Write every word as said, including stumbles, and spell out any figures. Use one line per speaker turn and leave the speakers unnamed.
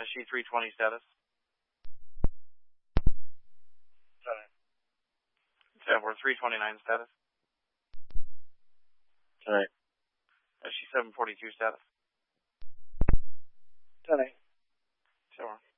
SG three twenty status. Yeah, we're three twenty-nine status.
Tonight.
S G seven forty-two status.
Tonight.
Sure.